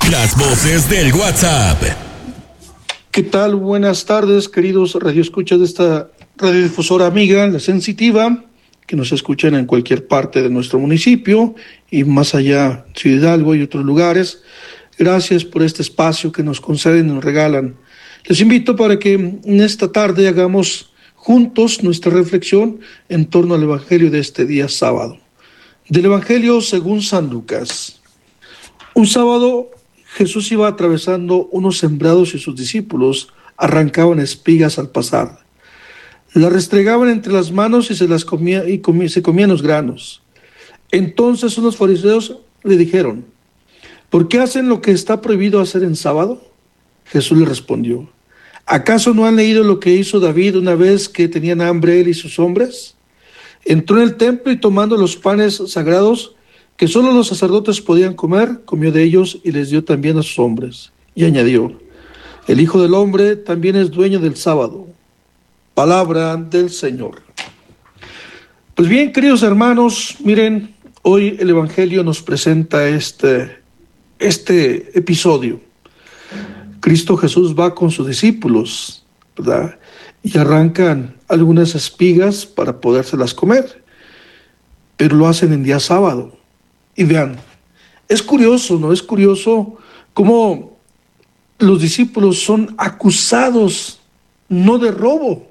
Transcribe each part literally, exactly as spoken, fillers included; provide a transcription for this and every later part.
Las voces del WhatsApp. ¿Qué tal? Buenas tardes, queridos radioescuchas de esta radiodifusora amiga, La Sensitiva, que nos escuchan en cualquier parte de nuestro municipio y más allá, Ciudad Hidalgo y otros lugares. Gracias por este espacio que nos conceden y nos regalan. Les invito para que en esta tarde hagamos juntos nuestra reflexión en torno al Evangelio de este día sábado. Del Evangelio según San Lucas. Un sábado Jesús iba atravesando unos sembrados y sus discípulos arrancaban espigas al pasar. Las restregaban entre las manos y se las comía y comía, se comían los granos. Entonces unos fariseos le dijeron: ¿por qué hacen lo que está prohibido hacer en sábado? Jesús le respondió: ¿acaso no han leído lo que hizo David una vez que tenían hambre él y sus hombres? Entró en el templo y tomando los panes sagrados que solo los sacerdotes podían comer, comió de ellos y les dio también a sus hombres. Y añadió: el Hijo del Hombre también es dueño del sábado. Palabra del Señor. Pues bien, queridos hermanos, miren, hoy el Evangelio nos presenta este, este episodio. Cristo Jesús va con sus discípulos, ¿verdad? Y arrancan algunas espigas para podérselas comer, pero lo hacen en día sábado. Y vean, es curioso, ¿no? Es curioso cómo los discípulos son acusados no de robo,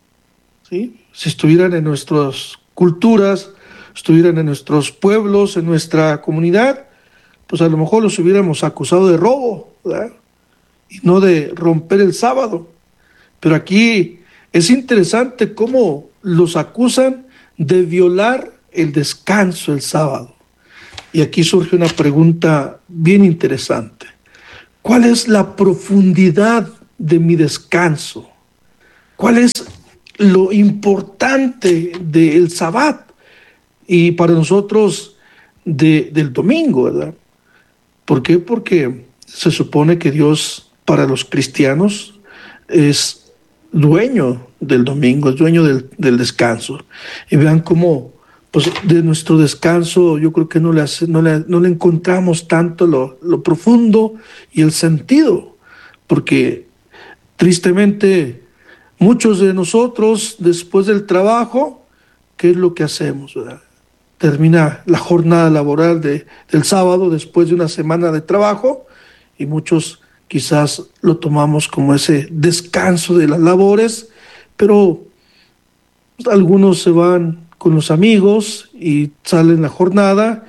¿sí? Si estuvieran en nuestras culturas, estuvieran en nuestros pueblos, en nuestra comunidad, pues a lo mejor los hubiéramos acusado de robo, ¿verdad? Y no de romper el sábado. Pero aquí es interesante cómo los acusan de violar el descanso el sábado. Y aquí surge una pregunta bien interesante. ¿Cuál es la profundidad de mi descanso? ¿Cuál es lo importante del Sabbat? Y para nosotros de, del domingo, ¿verdad? ¿Por qué? Porque se supone que Dios para los cristianos es dueño del domingo, es dueño del, del descanso. Y vean cómo, pues de nuestro descanso yo creo que no le, hace, no le, no le encontramos tanto lo, lo profundo y el sentido, porque tristemente muchos de nosotros después del trabajo, ¿qué es lo que hacemos, verdad? Termina la jornada laboral de, del sábado después de una semana de trabajo y muchos quizás lo tomamos como ese descanso de las labores, pero algunos se van con los amigos y salen la jornada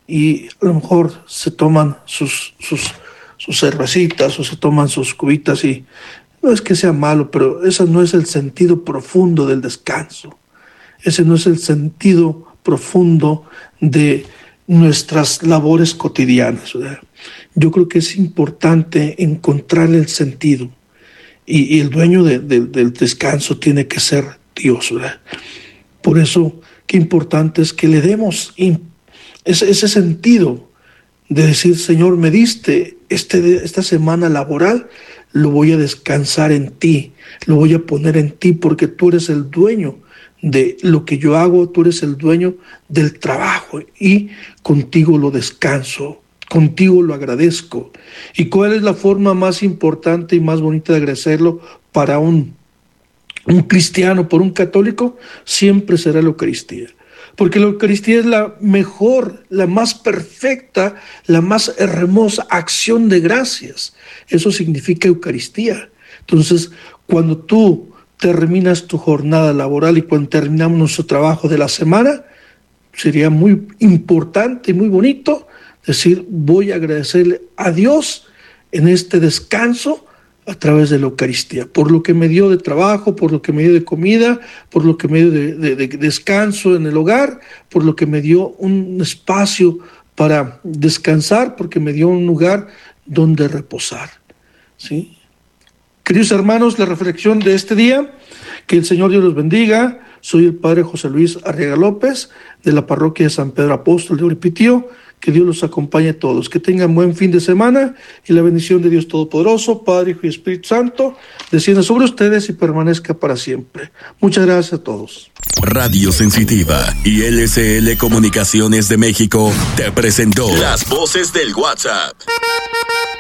y a lo mejor se toman sus, sus, sus cervecitas o se toman sus cubitas y no es que sea malo, pero ese no es el sentido profundo del descanso. Ese no es el sentido profundo de nuestras labores cotidianas, ¿verdad? Yo creo que es importante encontrar el sentido y, y el dueño de, de, del descanso tiene que ser Dios, ¿verdad? Por eso, qué importante es que le demos ese, ese sentido de decir: Señor, me diste este, esta semana laboral, lo voy a descansar en ti, lo voy a poner en ti porque tú eres el dueño de lo que yo hago, tú eres el dueño del trabajo y contigo lo descanso, contigo lo agradezco. ¿Y cuál es la forma más importante y más bonita de agradecerlo para un, un cristiano, por un católico? Siempre será la Eucaristía, porque la Eucaristía es la mejor, la más perfecta, la más hermosa acción de gracias. Eso significa Eucaristía. Entonces, cuando tú terminas tu jornada laboral y cuando terminamos nuestro trabajo de la semana, sería muy importante y muy bonito decir: voy a agradecerle a Dios en este descanso a través de la Eucaristía, por lo que me dio de trabajo, por lo que me dio de comida, por lo que me dio de, de, de descanso en el hogar, por lo que me dio un espacio para descansar, porque me dio un lugar donde reposar, ¿sí? Queridos hermanos, la reflexión de este día, que el Señor Dios los bendiga. Soy el Padre José Luis Arriaga López, de la parroquia de San Pedro Apóstol de Oripitío. Que Dios los acompañe a todos, que tengan buen fin de semana y la bendición de Dios Todopoderoso, Padre, Hijo y Espíritu Santo, descienda sobre ustedes y permanezca para siempre. Muchas gracias a todos. Radio Sensitiva y L C L Comunicaciones de México te presentó Las Voces del WhatsApp.